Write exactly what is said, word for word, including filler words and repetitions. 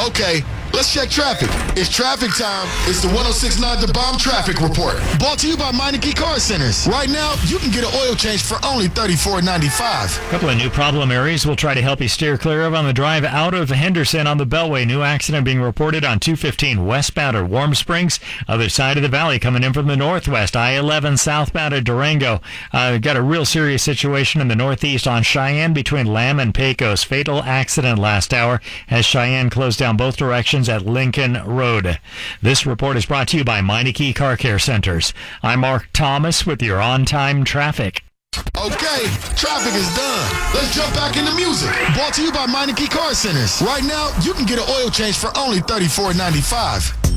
Okay, let's check traffic. It's traffic time. It's the one oh six point nine The Bomb Traffic Report. Brought to you by Meineke Car Centers. Right now, you can get an oil change for only thirty-four ninety-five. A couple of new problem areas we'll try to help you steer clear of on the drive out of Henderson on the Beltway. New accident being reported on two fifteen westbound at Warm Springs. Other side of the valley coming in from the northwest. I eleven southbound at Durango. Uh, got a real serious situation in the northeast on Cheyenne between Lamb and Pecos. Fatal accident last hour as Cheyenne closed down both directions at Lincoln Road. This report is brought to you by Meineke Car Care Centers. I'm Mark Thomas with your on-time traffic. Okay, traffic is done. Let's jump back into music. Brought to you by Meineke Car Centers. Right now, you can get an oil change for only thirty-four ninety-five.